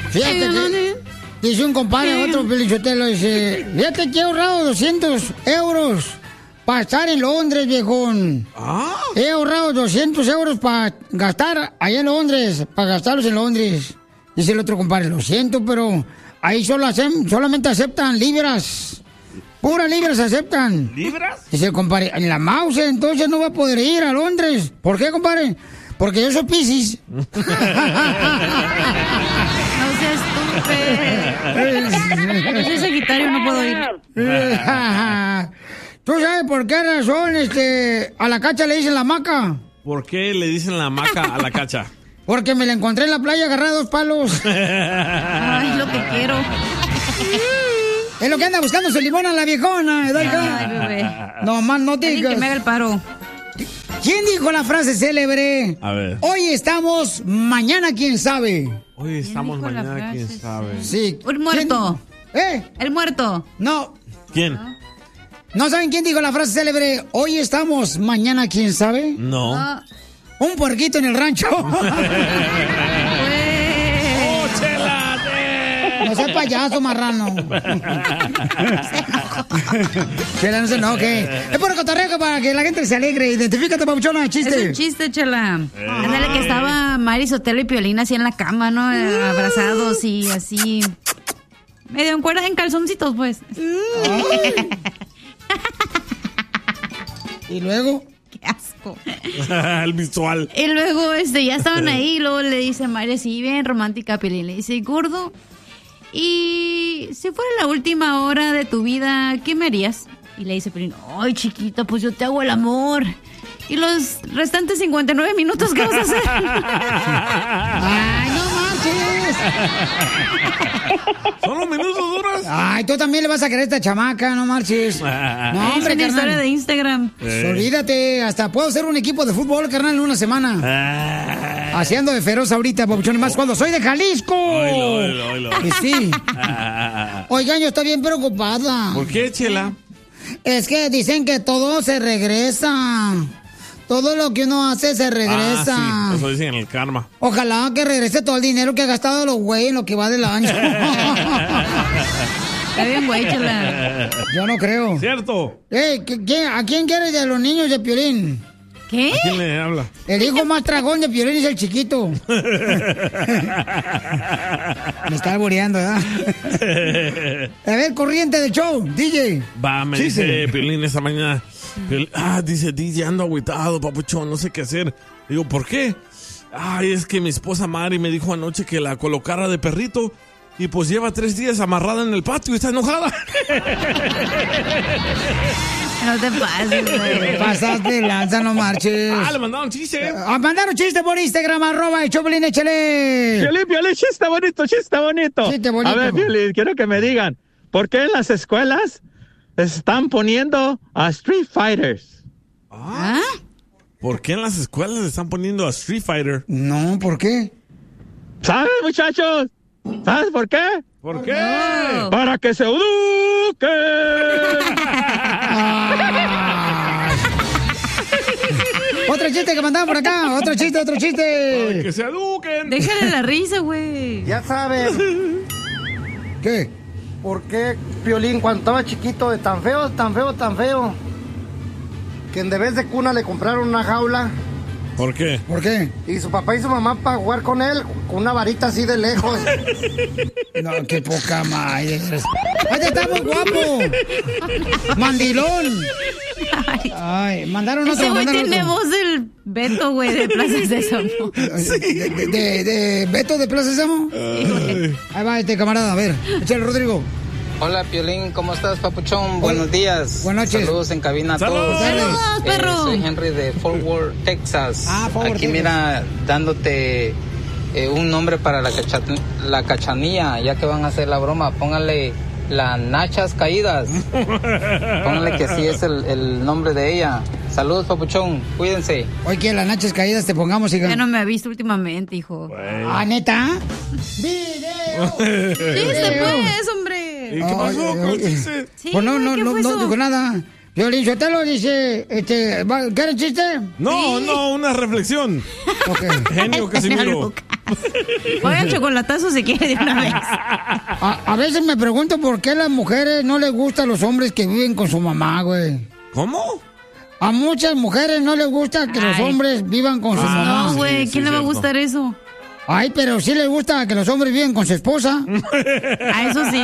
Fíjate que dice un compadre, otro Pelichotelo, dice, fíjate que he ahorrado 200 euros para estar en Londres, viejón. He ahorrado 200 euros para gastar allá en Londres, para gastarlos en Londres. Dice el otro compadre, lo siento, pero ahí solamente aceptan libras. Puras libras aceptan. ¿Libras? Dice el compadre, en la mouse entonces no va a poder ir a Londres. ¿Por qué, compadre? Porque yo soy Piscis. No seas estúpido. Yo soy Sagitario, no puedo ir. ¿Tú sabes por qué razón a la cacha le dicen la maca? ¿Por qué le dicen la maca a la cacha? Porque me la encontré en la playa agarrada a 2 palos. Ay, es lo que quiero. Es lo que anda buscando su limón a la viejona. Ay, bebé. No más no digas. Alguien que me haga el paro. ¿Quién dijo la frase célebre? A ver. Hoy estamos, mañana quién sabe. Hoy estamos, mañana quién sabe. Sí. El muerto. El muerto. No. ¿Quién? ¿No saben quién dijo la frase célebre? Hoy estamos, mañana quién sabe. No. Un puerquito en el rancho. No seas payaso, marrano. Chela, no se enoje. Es por cotorreo para que la gente se alegre. Identifícate, papuchona, chiste. Es un chiste, Chela. Ándale, que estaba Mari Sotelo y Piolín así en la cama, ¿no? Abrazados y así. Medio en calzoncitos, pues. ¿Y luego? Qué asco. El visual. Y luego ya estaban ahí y luego le dice Mari así, bien romántica a Piolín. Le dice, gordo, y si fuera la última hora de tu vida, ¿qué me harías? Y le dice Piolín, ay, chiquita, pues yo te hago el amor. ¿Y los restantes 59 minutos qué vas a hacer? ¡Ay, no manches! ¿Solo minutos duros? Ay, tú también le vas a querer a esta chamaca, no marches. No, hombre, es una carnal. historia de Instagram. Pues olvídate, hasta puedo ser un equipo de fútbol, carnal, en una semana. Haciendo de feroz ahorita, papuchón, más cuando soy de Jalisco. Oilo. Y sí. Oigan, yo estoy bien preocupada. ¿Por qué, Chela? Es que dicen que todo se regresa. Todo lo que uno hace se regresa. Sí, eso dicen en el karma. Ojalá que regrese todo el dinero que ha gastado los güeyes en lo que va del año. Está bien, güey, Chela. Yo no creo. ¿Cierto? ¿A quién quieres de los niños de Piolín? ¿Qué? ¿A quién le habla? El hijo más tragón de Piolín es el chiquito. Me está alboreando, ¿verdad? A ver, corriente del show, DJ. Me dice Piolín esta mañana. Dice DJ, ando agüitado, papuchón, no sé qué hacer. Digo, ¿por qué? Es que mi esposa Mari me dijo anoche que la colocara de perrito y pues lleva 3 días amarrada en el patio y está enojada. No te pases, güey. Te pasaste, lanza, no marches. Le mandaron chiste. Mandaron chiste por Instagram, @Choplin, échale. Piolín, chiste bonito. Chiste bonito. A ver, Piolín, quiero que me digan, ¿por qué en las escuelas están poniendo a Street Fighters? ¿Por qué en las escuelas están poniendo a Street Fighter? No, ¿por qué? ¿Saben, muchachos? ¿Sabes por qué? ¿Por qué? No. Para que se eduquen. Otro chiste que mandaban por acá. Otro chiste. Para que se eduquen. Déjale la risa, güey. Ya sabes ¿Qué? por qué Piolín cuando estaba chiquito de tan feo, que en vez de cuna le compraron una jaula. ¿Por qué? ¿Por qué? Y su papá y su mamá para jugar con él con una varita así de lejos. No, qué poca madre. ¡Ay, está muy guapo! ¡Mandilón! Ay, mandaron otro. Ese güey tiene voz del Beto, güey, de Plaza Sésamo. ¿De Beto de Plaza Sésamo? Ahí va camarada, a ver. Échale, Rodrigo. Hola, Piolín, ¿cómo estás, papuchón? Buenos días. Buenas noches. Saludos en cabina a todos. ¡Saludos, perro! Soy Henry de Fort Worth, Texas. Fort Worth, Aquí, mira, dándote un nombre para la cachanilla, ya que van a hacer la broma. Póngale las nachas caídas. Póngale que así es el nombre de ella. Saludos, papuchón. Cuídense. Hoy que las nachas caídas te pongamos, hija. Ya no me ha visto últimamente, hijo. ¿Neta? ¡Video! ¡Chiste, pues, hombre! ¿Y qué pasó con el chiste? Sí, Pues no ¿qué fue eso? digo nada. Piolín Sotelo dice, ¿quieres chiste? No, una reflexión. Ok. Genio Casimiro. Oigan, chocolatazo si quiere de una vez. A veces me pregunto por qué a las mujeres no les gustan los hombres que viven con su mamá, güey. ¿Cómo? A muchas mujeres no les gusta que los hombres vivan con su mamá. No, güey, sí, ¿quién le va a cierto. gustar eso? Ay, pero sí les gusta que los hombres viven con su esposa. A eso sí.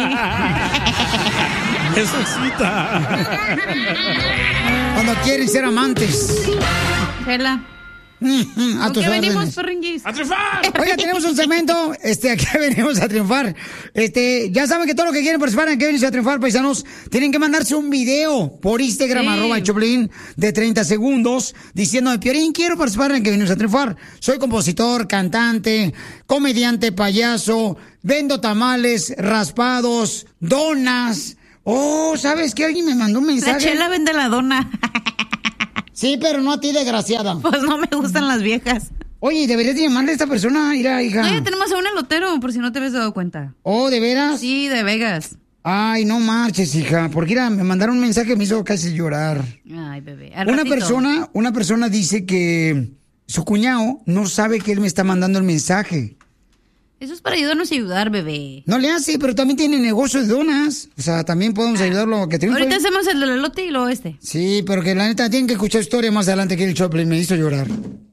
Eso excita. Cuando quieren ser amantes. Chela. A ¿Con tus qué venimos, órdenes. perringuis? ¡A triunfar! Oiga, tenemos un segmento, aquí venimos a triunfar. Ya saben que todo lo que quieren participar en que venimos a triunfar, paisanos, tienen que mandarse un video por Instagram, Sí. @Choplin, de 30 segundos, diciendo, Piolín, quiero participar en que venimos a triunfar. Soy compositor, cantante, comediante, payaso, vendo tamales, raspados, donas. Oh, ¿sabes qué? Alguien me mandó un La mensaje. Chela vende la dona. Sí, pero no a ti, desgraciada. Pues no me gustan las viejas. Oye, deberías de llamarle a esta persona, hija. No, ya tenemos a un elotero, por si no te habías dado cuenta. Oh, ¿de veras? Sí, de Vegas. Ay, no marches, hija, porque mira, me mandaron un mensaje que me hizo casi llorar. Ay, bebé. Al Una ratito. persona dice que su cuñado no sabe que él me está mandando el mensaje. Eso es para ayudarnos a ayudar, bebé. No le hace, pero también tiene negocio de donas. O sea, también podemos ayudarlo a que triunfe. Ahorita hacemos el del elote y luego este. Sí, pero que la neta tienen que escuchar historia más adelante que el Choplin me hizo llorar.